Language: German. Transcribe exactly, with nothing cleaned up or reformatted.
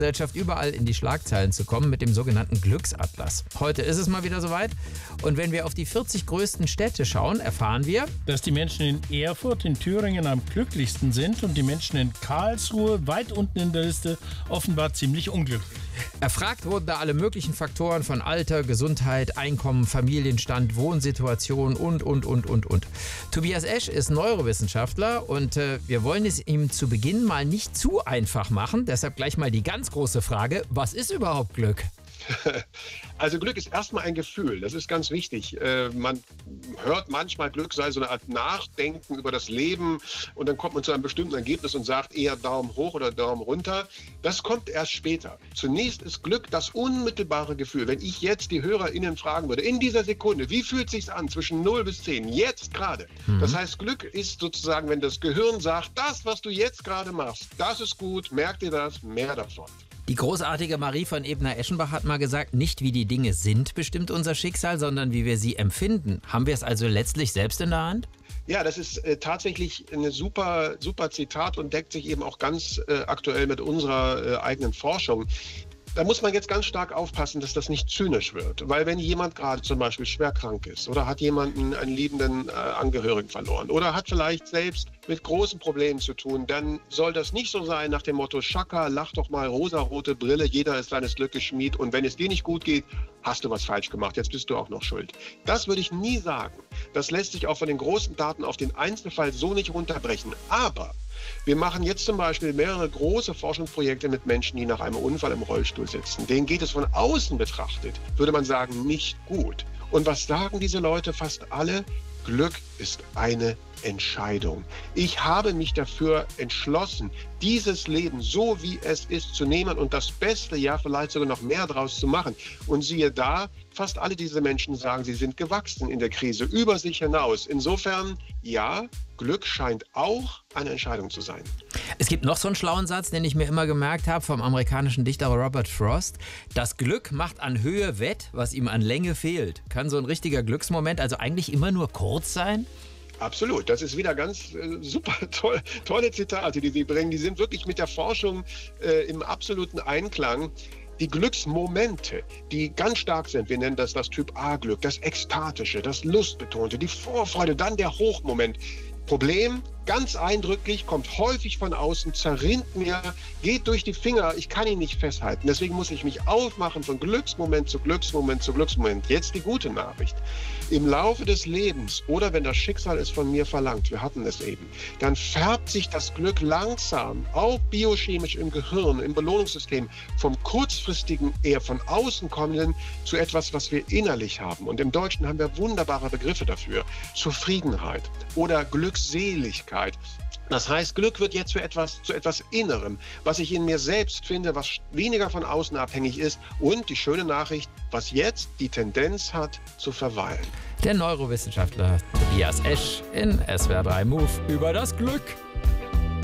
Gesellschaft überall in die Schlagzeilen zu kommen mit dem sogenannten Glücksatlas. Heute ist es mal wieder soweit. Und wenn wir auf die vierzig größten Städte schauen, erfahren wir, dass die Menschen in Erfurt, in Thüringen am glücklichsten sind und die Menschen in Karlsruhe weit unten in der Liste offenbar ziemlich unglücklich. Erfragt wurden da alle möglichen Faktoren von Alter, Gesundheit, Einkommen, Familienstand, Wohnsituation und, und, und, und, und. Tobias Esch ist Neurowissenschaftler und äh, wir wollen es ihm zu Beginn mal nicht zu einfach machen. Deshalb gleich mal die ganz große Frage, was ist überhaupt Glück? Also Glück ist erstmal ein Gefühl, das ist ganz wichtig. Äh, man hört manchmal, Glück sei so eine Art Nachdenken über das Leben und dann kommt man zu einem bestimmten Ergebnis und sagt eher Daumen hoch oder Daumen runter. Das kommt erst später. Zunächst ist Glück das unmittelbare Gefühl. Wenn ich jetzt die HörerInnen fragen würde, in dieser Sekunde, wie fühlt es sich an zwischen null bis zehn, jetzt gerade? Mhm. Das heißt, Glück ist sozusagen, wenn das Gehirn sagt, das, was du jetzt gerade machst, das ist gut, merk dir das, mehr davon. Die großartige Marie von Ebner-Eschenbach hat mal gesagt, nicht wie die Dinge sind bestimmt unser Schicksal, sondern wie wir sie empfinden. Haben wir es also letztlich selbst in der Hand? Ja, das ist äh, tatsächlich ein super, super Zitat und deckt sich eben auch ganz äh, aktuell mit unserer äh, eigenen Forschung. Da muss man jetzt ganz stark aufpassen, dass das nicht zynisch wird. Weil wenn jemand gerade zum Beispiel schwer krank ist oder hat jemanden, einen liebenden äh, Angehörigen verloren oder hat vielleicht selbst mit großen Problemen zu tun, dann soll das nicht so sein nach dem Motto, Schaka, lach doch mal, rosarote Brille, jeder ist seines Glückes Schmied und wenn es dir nicht gut geht, hast du was falsch gemacht, jetzt bist du auch noch schuld. Das würde ich nie sagen. Das lässt sich auch von den großen Daten auf den Einzelfall so nicht runterbrechen. Aber wir machen jetzt zum Beispiel mehrere große Forschungsprojekte mit Menschen, die nach einem Unfall im Rollstuhl sitzen. Denen geht es von außen betrachtet, würde man sagen, nicht gut. Und was sagen diese Leute fast alle? Glück ist eine Entscheidung. Ich habe mich dafür entschlossen, dieses Leben so wie es ist zu nehmen und das Beste, ja vielleicht sogar noch mehr draus zu machen. Und siehe da, fast alle diese Menschen sagen, sie sind gewachsen in der Krise, über sich hinaus. Insofern, ja, Glück scheint auch eine Entscheidung zu sein. Es gibt noch so einen schlauen Satz, den ich mir immer gemerkt habe vom amerikanischen Dichter Robert Frost. Das Glück macht an Höhe wett, was ihm an Länge fehlt. Kann so ein richtiger Glücksmoment also eigentlich immer nur kurz sein? Absolut, das ist wieder ganz äh, super toll, tolle Zitate, die Sie bringen. Die sind wirklich mit der Forschung äh, im absoluten Einklang. Die Glücksmomente, die ganz stark sind, wir nennen das das Typ A-Glück, das Ekstatische, das Lustbetonte, die Vorfreude, dann der Hochmoment. Problem, ganz eindrücklich, kommt häufig von außen, zerrinnt mir, geht durch die Finger, ich kann ihn nicht festhalten. Deswegen muss ich mich aufmachen von Glücksmoment zu Glücksmoment zu Glücksmoment. Jetzt die gute Nachricht. Im Laufe des Lebens oder wenn das Schicksal es von mir verlangt, wir hatten es eben, dann färbt sich das Glück langsam, auch biochemisch im Gehirn, im Belohnungssystem, vom kurzfristigen, eher von außen kommenden zu etwas, was wir innerlich haben. Und im Deutschen haben wir wunderbare Begriffe dafür. Zufriedenheit oder Glückseligkeit. Das heißt, Glück wird jetzt für etwas, zu etwas Innerem, was ich in mir selbst finde, was weniger von außen abhängig ist und die schöne Nachricht, was jetzt die Tendenz hat, zu verweilen. Der Neurowissenschaftler Tobias Esch in S W R drei Move über das Glück.